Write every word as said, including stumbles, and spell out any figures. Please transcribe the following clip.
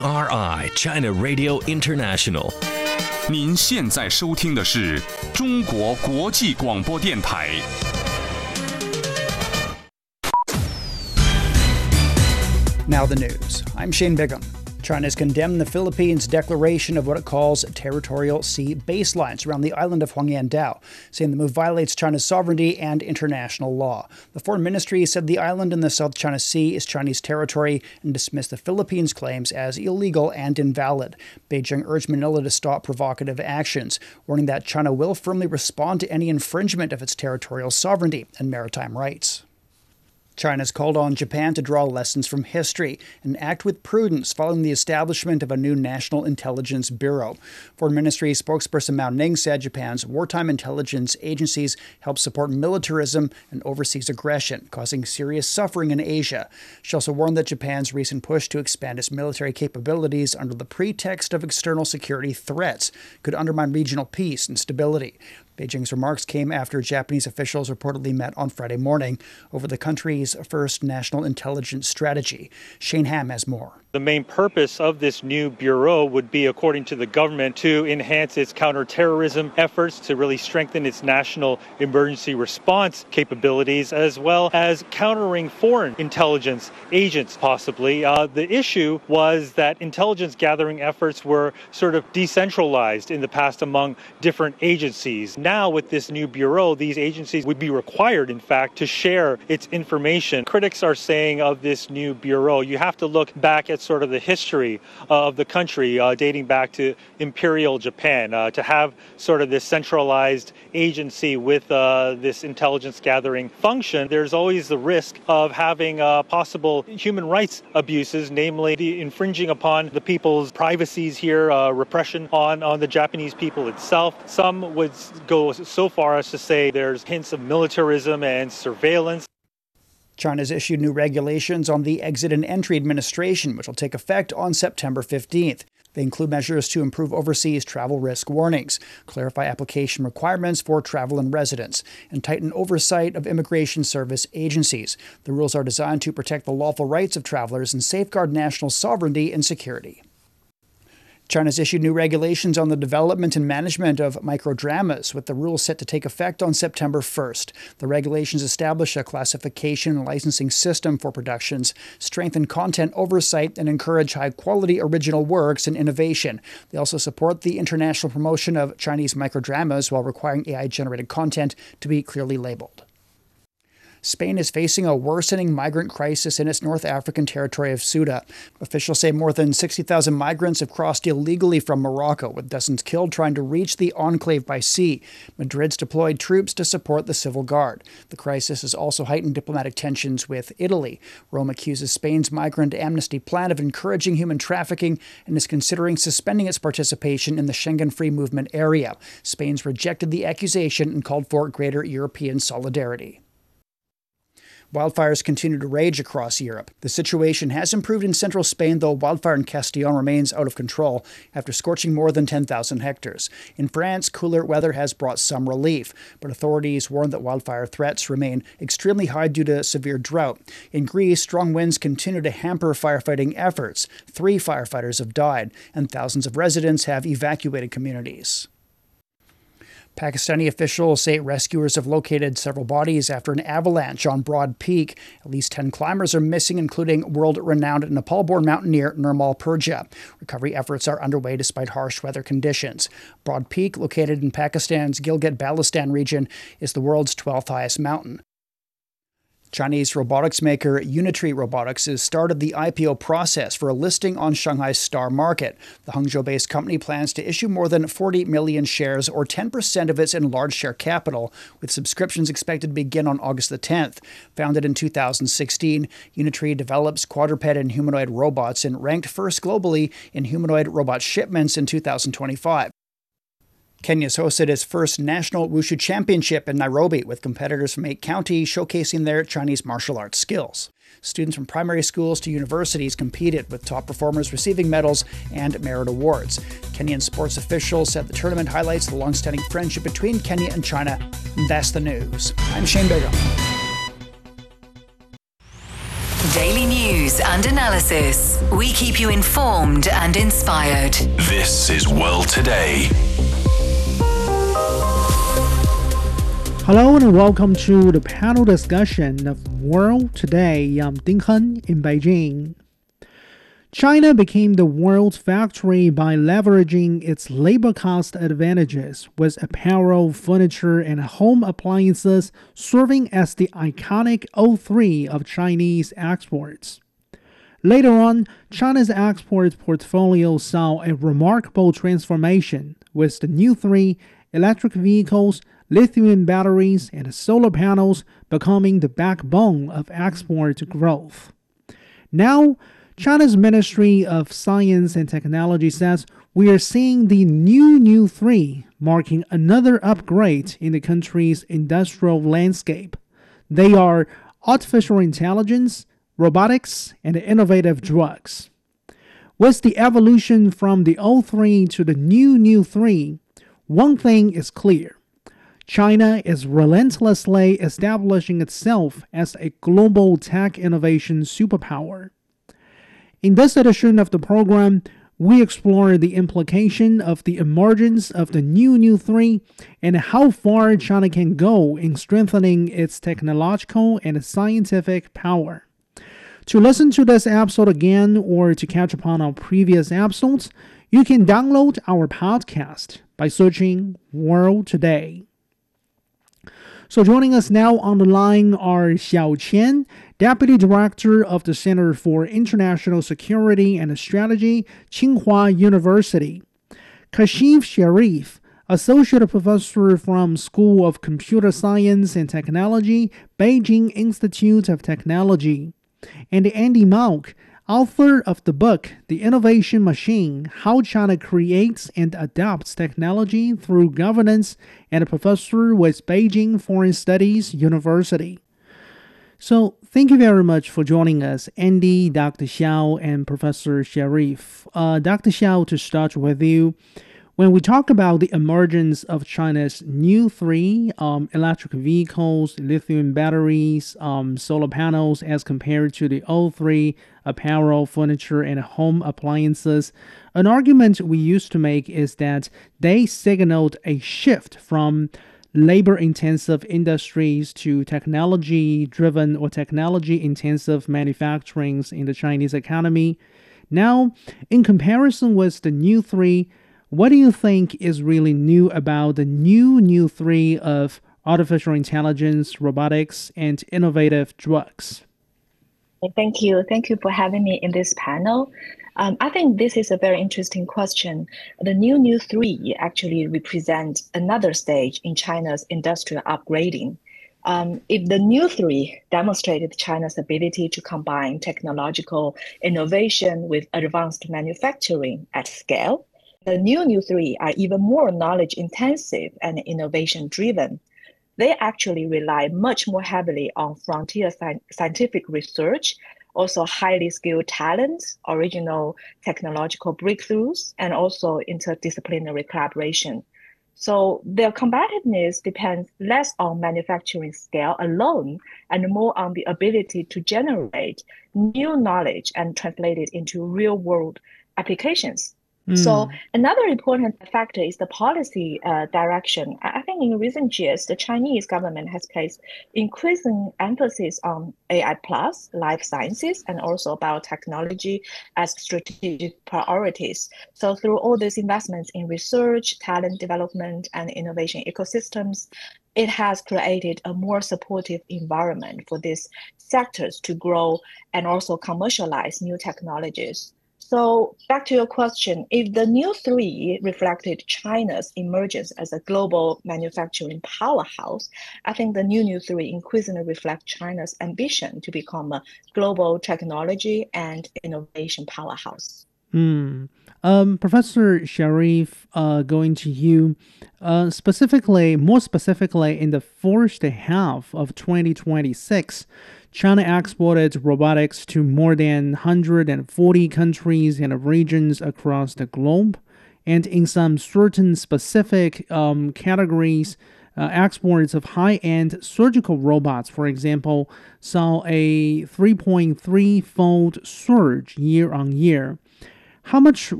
R I China Radio International。 您现在收听的是中国国际广播电台。 Now the news. I'm Shane Bigham. China has condemned the Philippines' declaration of what it calls territorial sea baselines around the island of Huangyandao, saying the move violates China's sovereignty and international law. The Foreign Ministry said the island in the South China Sea is Chinese territory and dismissed the Philippines' claims as illegal and invalid. Beijing urged Manila to stop provocative actions, warning that China will firmly respond to any infringement of its territorial sovereignty and maritime rights. China's called on Japan to draw lessons from history and act with prudence following the establishment of a new National Intelligence Bureau. Foreign Ministry spokesperson Mao Ning said Japan's wartime intelligence agencies help support militarism and overseas aggression, causing serious suffering in Asia. She also warned that Japan's recent push to expand its military capabilities under the pretext of external security threats could undermine regional peace and stability. Beijing's remarks came after Japanese officials reportedly met on Friday morning over the country's first national intelligence strategy. Shane Ham has more. The main purpose of this new bureau would be, according to the government, to enhance its counterterrorism efforts, to really strengthen its national emergency response capabilities, as well as countering foreign intelligence agents, possibly. Uh, the issue was that intelligence gathering efforts were sort of decentralized in the past among different agencies. Now, with this new bureau, these agencies would be required, in fact, to share its information. Critics are saying of this new bureau, you have to look back at sort of the history uh, of the country uh, dating back to Imperial Japan. Uh, to have sort of this centralized agency with uh, this intelligence gathering function, there's always the risk of having uh, possible human rights abuses, namely the infringing upon the people's privacies here, uh, repression on, on the Japanese people itself. Some would go so far as to say there's hints of militarism and surveillance. China's issued new regulations on the Exit and Entry Administration, which will take effect on September fifteenth. They include measures to improve overseas travel risk warnings, clarify application requirements for travel and residence, and tighten oversight of immigration service agencies. The rules are designed to protect the lawful rights of travelers and safeguard national sovereignty and security. China's issued new regulations on the development and management of microdramas, with the rules set to take effect on September first. The regulations establish a classification and licensing system for productions, strengthen content oversight, and encourage high-quality original works and innovation. They also support the international promotion of Chinese microdramas while requiring A I-generated content to be clearly labeled. Spain is facing a worsening migrant crisis in its North African territory of Ceuta. Officials say more than sixty thousand migrants have crossed illegally from Morocco, with dozens killed trying to reach the enclave by sea. Madrid's deployed troops to support the civil guard. The crisis has also heightened diplomatic tensions with Italy. Rome accuses Spain's migrant amnesty plan of encouraging human trafficking and is considering suspending its participation in the Schengen free movement area. Spain's rejected the accusation and called for greater European solidarity. Wildfires continue to rage across Europe. The situation has improved in central Spain, though wildfire in Castillon remains out of control after scorching more than ten thousand hectares. In France, cooler weather has brought some relief, but authorities warn that wildfire threats remain extremely high due to severe drought. In Greece, strong winds continue to hamper firefighting efforts. Three firefighters have died, and thousands of residents have evacuated communities. Pakistani officials say rescuers have located several bodies after an avalanche on Broad Peak. At least ten climbers are missing, including world-renowned Nepal-born mountaineer Nirmal Purja. Recovery efforts are underway despite harsh weather conditions. Broad Peak, located in Pakistan's Gilgit-Baltistan region, is the world's twelfth highest mountain. Chinese robotics maker Unitree Robotics has started the I P O process for a listing on Shanghai's Star Market. The Hangzhou-based company plans to issue more than forty million shares, or ten percent of its enlarged share capital, with subscriptions expected to begin on August the tenth. Founded in two thousand sixteen, Unitree develops quadruped and humanoid robots and ranked first globally in humanoid robot shipments in two thousand twenty-five. Kenya's hosted its first National Wushu Championship in Nairobi, with competitors from eight counties showcasing their Chinese martial arts skills. Students from primary schools to universities competed, with top performers receiving medals and merit awards. Kenyan sports officials said the tournament highlights the long-standing friendship between Kenya and China. And that's the news. I'm Shane Bigham. Daily News news and analysis. We keep you informed and inspired. This is World Today. Hello and welcome to the panel discussion of World Today. I'm Ding Hen in Beijing. China became the world's factory by leveraging its labor cost advantages, with apparel, furniture, and home appliances serving as the iconic O three of Chinese exports. Later on, China's export portfolio saw a remarkable transformation, with the new three electric vehicles, lithium batteries, and solar panels becoming the backbone of export growth. Now, China's Ministry of Science and Technology says we are seeing the new New three, marking another upgrade in the country's industrial landscape. They are artificial intelligence, robotics, and innovative drugs. With the evolution from the O three to the new New three, one thing is clear. China is relentlessly establishing itself as a global tech innovation superpower. In this edition of the program, we explore the implication of the emergence of the new New three and how far China can go in strengthening its technological and scientific power. To listen to this episode again or to catch up on our previous episodes, you can download our podcast by searching World Today. So joining us now on the line are Xiao Qian, Deputy Director of the Center for International Security and Strategy, Tsinghua University; Kashif Sharif, Associate Professor from School of Computer Science and Technology, Beijing Institute of Technology; and Andy Mauck, author of the book The Innovation Machine: How China Creates and Adopts Technology Through Governance, and a professor with Beijing Foreign Studies University. So, thank you very much for joining us, Andy, Doctor Xiao, and Professor Sharif. Uh, Doctor Xiao, to start with you, when we talk about the emergence of China's new three um, electric vehicles, lithium batteries, um, solar panels, as compared to the O three apparel, furniture, and home appliances, an argument we used to make is that they signaled a shift from labor-intensive industries to technology-driven or technology-intensive manufacturing in the Chinese economy. Now, in comparison with the new three, what do you think is really new about the new New three of artificial intelligence, robotics, and innovative drugs? Thank you. Thank you for having me in this panel. Um, I think this is a very interesting question. The new New three actually represents another stage in China's industrial upgrading. Um, if the New three demonstrated China's ability to combine technological innovation with advanced manufacturing at scale, the new New three are even more knowledge-intensive and innovation-driven. They actually rely much more heavily on frontier sci- scientific research, also highly skilled talent, original technological breakthroughs, and also interdisciplinary collaboration. So their combativeness depends less on manufacturing scale alone and more on the ability to generate new knowledge and translate it into real-world applications. Mm. So another important factor is the policy uh, direction. I think in recent years, the Chinese government has placed increasing emphasis on A I plus, life sciences, and also biotechnology as strategic priorities. So through all these investments in research, talent development, and innovation ecosystems, it has created a more supportive environment for these sectors to grow and also commercialize new technologies. So back to your question, if the New three reflected China's emergence as a global manufacturing powerhouse, I think the new New three increasingly reflect China's ambition to become a global technology and innovation powerhouse. Mm. Um, Professor Sharif, uh, going to you, uh, specifically, more specifically, in the first half of twenty twenty-six, China exported robotics to more than one hundred forty countries and regions across the globe. And in some certain specific um, categories, Uh, exports of high-end surgical robots, for example, saw a three point three fold surge year on year. How much